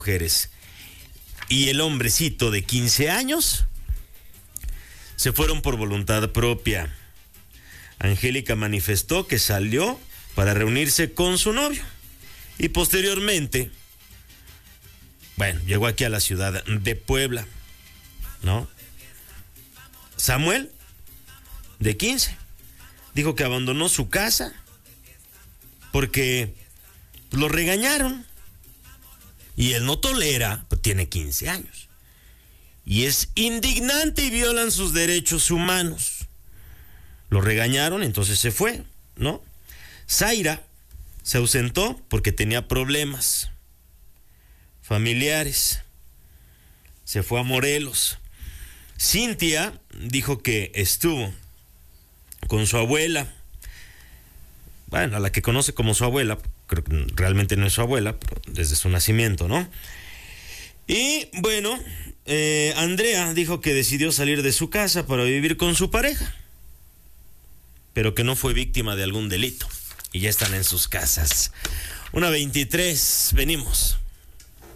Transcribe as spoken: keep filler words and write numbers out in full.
mujeres y el hombrecito de quince años se fueron por voluntad propia. Angélica manifestó que salió para reunirse con su novio y posteriormente, bueno, llegó aquí a la ciudad de Puebla, ¿no? Samuel, de quince, dijo que abandonó su casa porque lo regañaron y él no tolera, pues tiene quince años y es indignante y violan sus derechos humanos. Lo regañaron, entonces se fue, ¿no? Zaira se ausentó porque tenía problemas familiares. Se fue a Morelos. Cintia dijo que estuvo con su abuela, bueno, a la que conoce como su abuela, creo que realmente no es su abuela, pero desde su nacimiento, ¿no? Y bueno, eh, Andrea dijo que decidió salir de su casa para vivir con su pareja, pero que no fue víctima de algún delito y ya están en sus casas. Una veintitrés, venimos.